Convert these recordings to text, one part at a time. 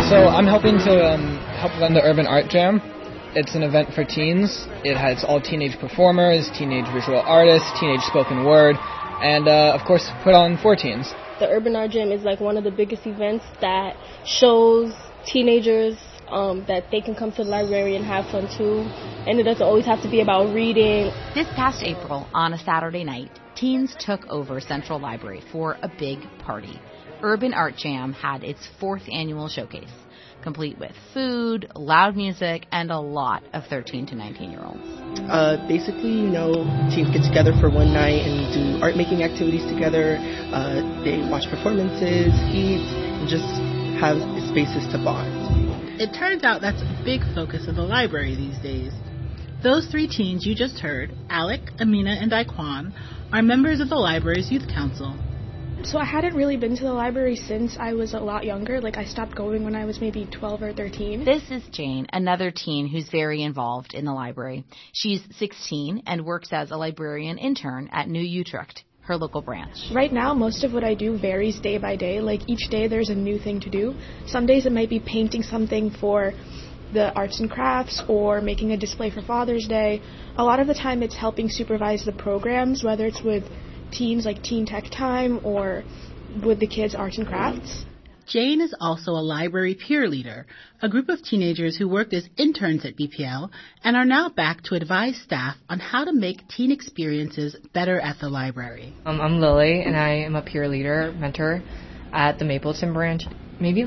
So I'm helping to help run the Urban Art Jam. It's an event for teens. It has all teenage performers, teenage visual artists, teenage spoken word, and of course put on for teens. The Urban Art Jam is like one of the biggest events that shows teenagers that they can come to the library and have fun too. And it doesn't always have to be about reading. This past April, on a Saturday night, teens took over Central Library for a big party. Urban Art Jam had its 4th annual showcase, complete with food, loud music, and a lot of 13 to 19-year-olds. Basically, teens get together for one night and do art-making activities together. They watch performances, eat, and just have spaces to bond. It turns out that's a big focus of the library these days. Those 3 teens you just heard, Alec, Amina, and Daquan, are members of the library's youth council. So I hadn't really been to the library since I was a lot younger. I stopped going when I was maybe 12 or 13. This is Jane, another teen who's very involved in the library. She's 16 and works as a librarian intern at New Utrecht, her local branch. Right now, most of what I do varies day by day. Each day there's a new thing to do. Some days it might be painting something for the arts and crafts or making a display for Father's Day. A lot of the time it's helping supervise the programs, whether it's with teens like Teen Tech Time or with the kids' arts and crafts. Jane is also a library peer leader, a group of teenagers who worked as interns at BPL and are now back to advise staff on how to make teen experiences better at the library. I'm Lily, and I am a peer leader, mentor at the Mapleton branch. Maybe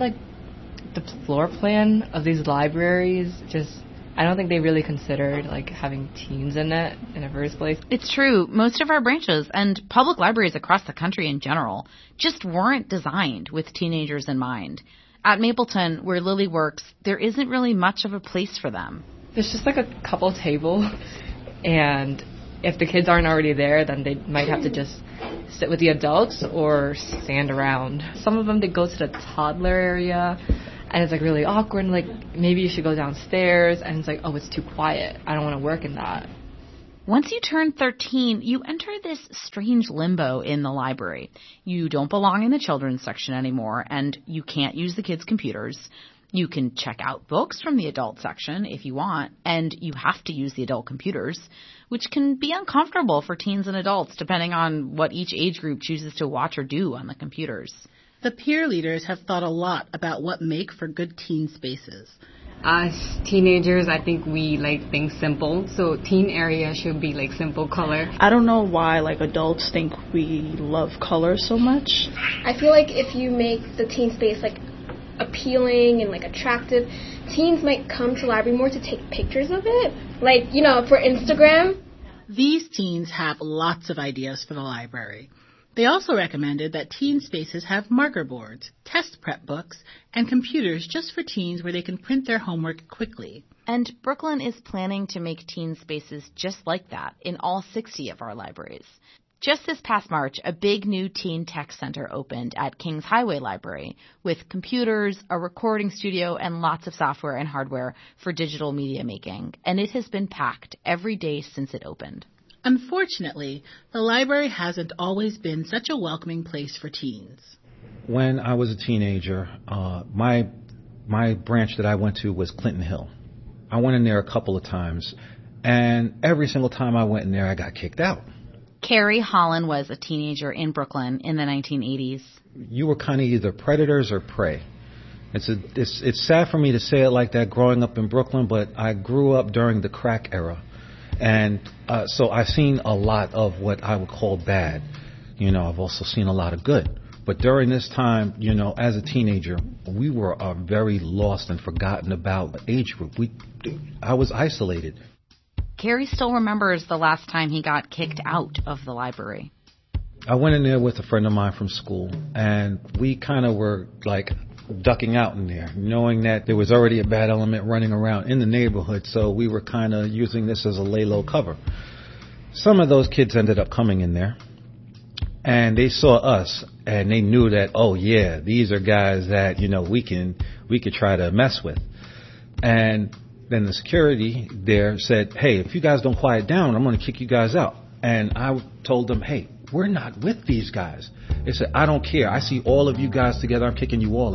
the floor plan of these libraries, I don't think they really considered having teens in it in the first place. It's true. Most of our branches and public libraries across the country in general just weren't designed with teenagers in mind. At Mapleton, where Lily works, there isn't really much of a place for them. There's just a couple tables, and if the kids aren't already there, then they might have to just sit with the adults or stand around. Some of them, they go to the toddler area, and it's really awkward, and maybe you should go downstairs, and it's oh, it's too quiet. I don't want to work in that. Once you turn 13, you enter this strange limbo in the library. You don't belong in the children's section anymore, and you can't use the kids' computers. You can check out books from the adult section if you want, and you have to use the adult computers, which can be uncomfortable for teens and adults depending on what each age group chooses to watch or do on the computers. The peer leaders have thought a lot about what make for good teen spaces. As teenagers, I think we like things simple, so teen area should be simple color. I don't know why adults think we love color so much. I feel if you make the teen space appealing and attractive, teens might come to the library more to take pictures of it, for Instagram. These teens have lots of ideas for the library. They also recommended that teen spaces have marker boards, test prep books, and computers just for teens where they can print their homework quickly. And Brooklyn is planning to make teen spaces just like that in all 60 of our libraries. Just this past March, a big new teen tech center opened at Kings Highway Library with computers, a recording studio, and lots of software and hardware for digital media making. And it has been packed every day since it opened. Unfortunately, the library hasn't always been such a welcoming place for teens. When I was a teenager, my branch that I went to was Clinton Hill. I went in there a couple of times, and every single time I went in there, I got kicked out. Carrie Holland was a teenager in Brooklyn in the 1980s. You were kind of either predators or prey. It's sad for me to say it like that growing up in Brooklyn, but I grew up during the crack era. And so I've seen a lot of what I would call bad. I've also seen a lot of good. But during this time, as a teenager, we were a very lost and forgotten about age group. I was isolated. Carrie still remembers the last time he got kicked out of the library. I went in there with a friend of mine from school, and we kind of were ducking out in there, knowing that there was already a bad element running around in the neighborhood, so we were kind of using this as a lay-low cover. Some of those kids ended up coming in there, and they saw us, and they knew that, oh yeah, these are guys that, we could try to mess with. And then the security there said, hey, if you guys don't quiet down, I'm going to kick you guys out. And I told them, hey, we're not with these guys. They said, I don't care. I see all of you guys together. I'm kicking you all out.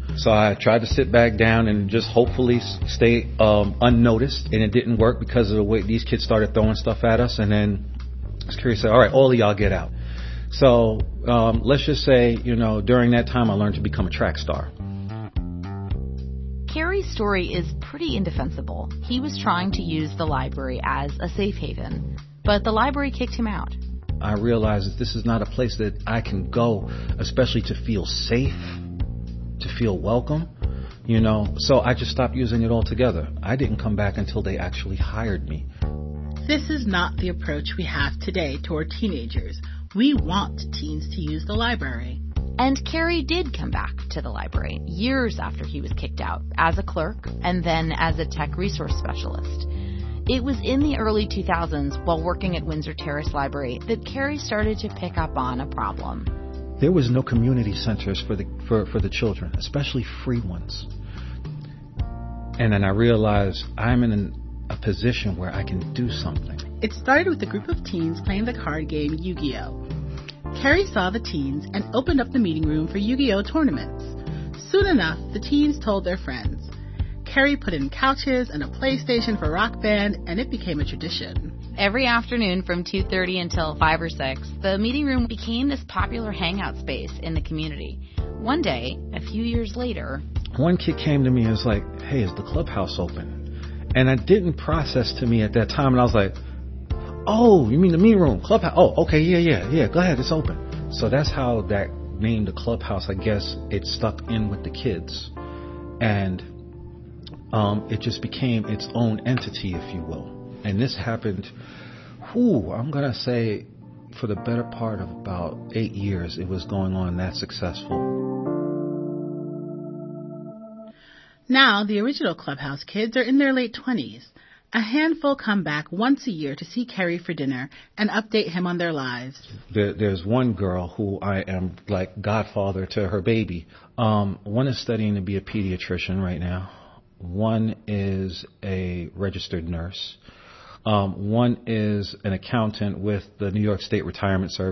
So I tried to sit back down and just hopefully stay unnoticed, and it didn't work because of the way these kids started throwing stuff at us. And then Carrie said, all right, all of y'all get out. So let's just say, during that time I learned to become a track star. Carrie's story is pretty indefensible. He was trying to use the library as a safe haven, but the library kicked him out. I realized that this is not a place that I can go, especially to feel safe, to feel welcome, So I just stopped using it altogether. I didn't come back until they actually hired me. This is not the approach we have today toward teenagers. We want teens to use the library. And Carrie did come back to the library years after he was kicked out, as a clerk and then as a tech resource specialist. It was in the early 2000s, while working at Windsor Terrace Library, that Carrie started to pick up on a problem. There was no community centers for the children, especially free ones. And then I realized I'm in a position where I can do something. It started with a group of teens playing the card game Yu-Gi-Oh! Carrie saw the teens and opened up the meeting room for Yu-Gi-Oh! Tournaments. Soon enough, the teens told their friends. Carrie put in couches and a PlayStation for Rock Band, and it became a tradition. Every afternoon from 2:30 until 5 or 6, the meeting room became this popular hangout space in the community. One day, a few years later, one kid came to me and was like, hey, is the clubhouse open? And I didn't process to me at that time, and I was like, oh, you mean the meeting room, clubhouse? Oh, okay, yeah, go ahead, it's open. So that's how that name, the clubhouse, I guess, it stuck in with the kids. And it just became its own entity, if you will. And this happened, I'm going to say, for the better part of about 8 years, it was going on that successful. Now, the original Clubhouse kids are in their late 20s. A handful come back once a year to see Carrie for dinner and update him on their lives. There's one girl who I am like godfather to her baby. One is studying to be a pediatrician right now. One is a registered nurse. One is an accountant with the New York State Retirement Service.